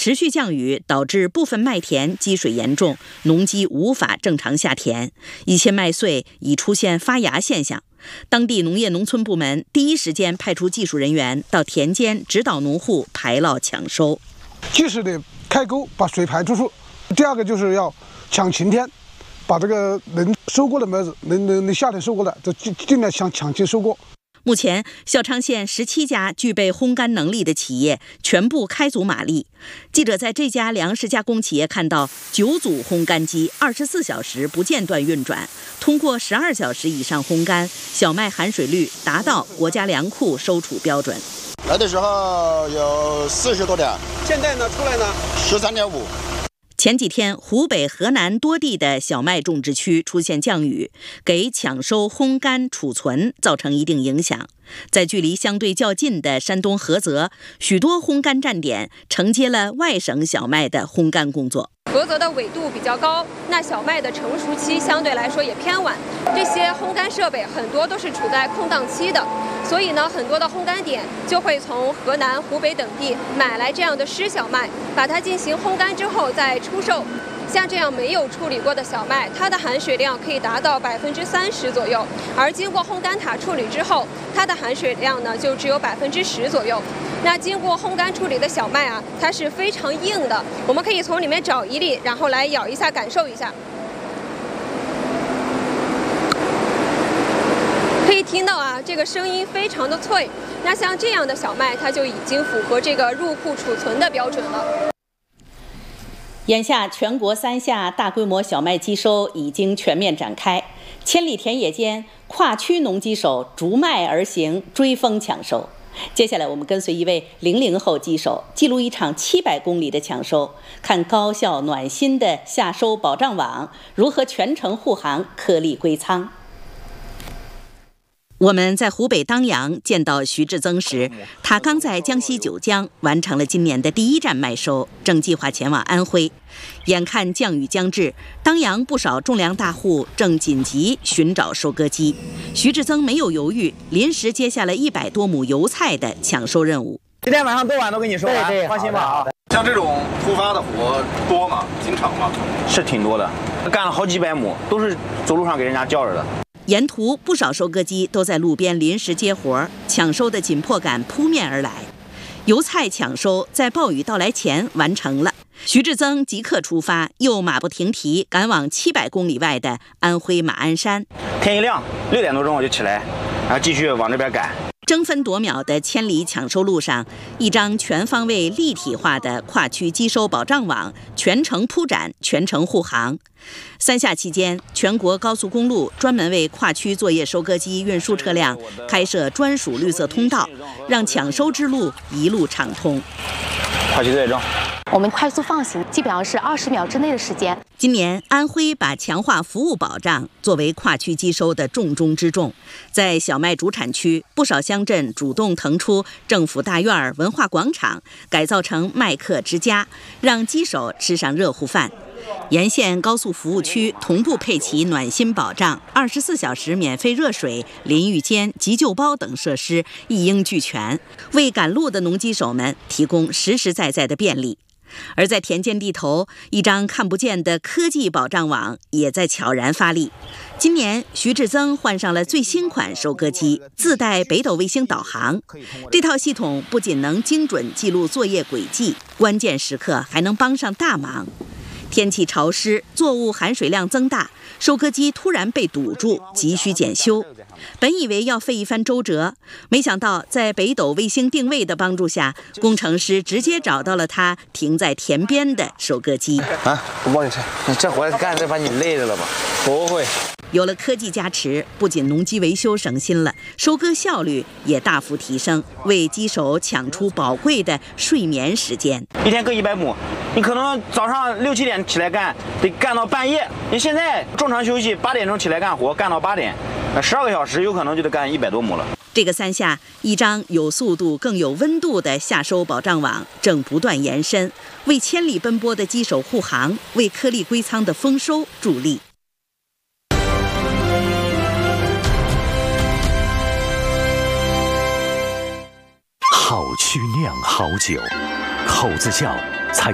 持续降雨导致部分麦田积水严重，农机无法正常下田，一些麦穗已出现发芽现象。当地农业农村部门第一时间派出技术人员到田间指导农户排涝抢收， 及时的开沟把水排出去。第二个就是要抢晴天，把这个能收割的麦子，能夏天收割的，就尽量抢晴收割。 目前，孝昌县17家具备烘干能力的企业全部开足马力。记者在这家粮食加工企业看到9组烘干机24小时不间断运转，通过12小时以上烘干，小麦含水率达到国家粮库收储标准。 来的时候有40多点， 现在呢出来呢 13.5。 前几天，湖北、河南多地的小麦种植区出现降雨，给抢收、烘干、储存造成一定影响。在距离相对较近的山东菏泽，许多烘干站点承接了外省小麦的烘干工作。 菏泽的纬度比较高，那小麦的成熟期相对来说也偏晚，这些烘干设备很多都是处在空档期的，所以呢，很多的烘干点就会从河南、湖北等地买来这样的湿小麦，把它进行烘干之后再出售。像这样没有处理过的小麦，它的含水量可以达到30%左右，而经过烘干塔处理之后，它的含水量呢就只有10%左右。那经过烘干处理的小麦啊，它是非常硬的，我们可以从里面找一粒，然后来咬一下，感受一下。可以听到啊，这个声音非常的脆。那像这样的小麦，它就已经符合这个入库储存的标准了。 眼下，全国3下大规模小麦机收已经全面展开，千里田野间，跨区农机手逐麦而行，追风抢收。接下来，我们跟随一位00后机手，记录一场700公里的抢收，看高效暖心的夏收保障网如何全程护航，颗粒归仓。我们在湖北当阳见到徐志增时，他刚在江西九江完成了今年的第1站麦收，正计划前往安徽。眼看降雨将至，当阳不少种粮大户正紧急寻找收割机。徐志增没有犹豫，临时接下了100多亩油菜的抢收任务。 今天晚上多晚都给你收完， 对， 放心吧啊。 像这种突发的活多吗？经常吗？ 是挺多的，干了好几百亩，都是走路上给人家叫着的。 沿途不少收割机都在路边临时接活，抢收的紧迫感扑面而来。油菜抢收在暴雨到来前完成了，徐志增即刻出发，又马不停蹄赶往700公里外的安徽马鞍山。 天一亮，6点多钟我就起来，然后继续往这边赶。 争分夺秒的千里抢收路上，一张全方位立体化的跨区机收保障网全程铺展，全程护航。3下期间，全国高速公路专门为跨区作业收割机运输车辆开设专属绿色通道，让抢收之路一路畅通。 快去作业证。 我们快速放行，基本上是20秒之内的时间。 今年，安徽把强化服务保障作为跨区机收的重中之重。在小麦主产区，不少乡镇主动腾出政府大院、文化广场，改造成麦客之家，让机手吃上热乎饭。沿线高速服务区同步配齐暖心保障、24小时免费热水、淋浴间、急救包等设施，一应俱全，为赶路的农机手们提供实实在在的便利。而在田间地头，一张看不见的科技保障网也在悄然发力。今年，徐志增换上了最新款收割机，自带北斗卫星导航。这套系统不仅能精准记录作业轨迹，关键时刻还能帮上大忙。天气潮湿，作物含水量增大，收割机突然被堵住，急需检修。本以为要费一番周折，没想到在北斗卫星定位的帮助下，工程师直接找到了他停在田边的收割机。 我帮你拆，你这活干这把你累着了吧？不会。 有了科技加持，不仅农机维修省心了，收割效率也大幅提升，为机手抢出宝贵的睡眠时间。 一天割100亩，你可能早上6、7点起来干，得干到半夜。你现在正常休息，8点钟起来干活，干到8点，12个小时，有可能就得干100多亩了。 这个3下，一张有速度更有温度的夏收保障网正不断延伸，为千里奔波的机手护航，为颗粒归仓的丰收助力。 好曲酿好酒，口子窖